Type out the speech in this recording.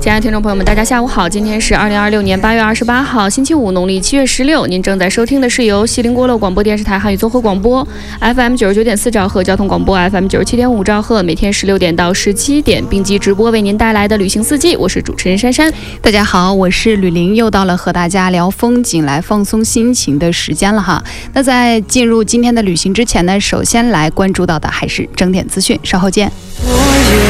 亲爱的听众朋友们，大家下午好，今天是2026年8月28号，星期五，农历7月16。您正在收听的是由锡林郭勒广播电视台汉语综合广播 FM 99.4兆赫、交通广播 FM 97.5兆赫，每天16点到17点并机直播为您带来的旅行四季。我是主持人珊珊。 大家好，我是吕玲，又到了和大家聊风景、来放松心情的时间了哈。那在进入今天的旅行之前呢，首先来关注到的还是整点资讯，稍后见。